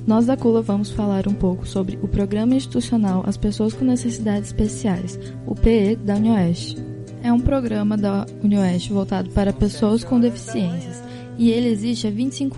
Nós da CULA vamos falar um pouco sobre o Programa Institucional As Pessoas com Necessidades Especiais, o PE da UniOeste. É um programa da UniOeste voltado para pessoas com deficiências e ele existe há 25